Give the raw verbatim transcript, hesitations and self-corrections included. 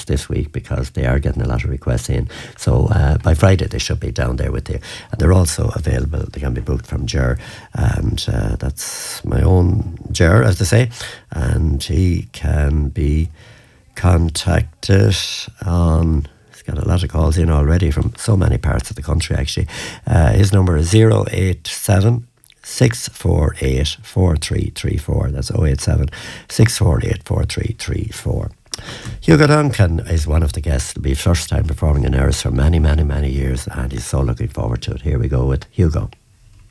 this week because they are getting a lot of requests in. So uh, by Friday they should be down there with you. And they're also available. They can be booked from Ger, and uh, that's my own Ger, as they say. And he can be contacted on... He's got a lot of calls in already from so many parts of the country, actually. Uh, his number is zero eight seven six four eight four three three four. That's oh eight seven six four eight four three three four. Hugo Duncan is one of the guests. It'll be first time performing in Erris for many, many, many years, and he's so looking forward to it. Here we go with Hugo.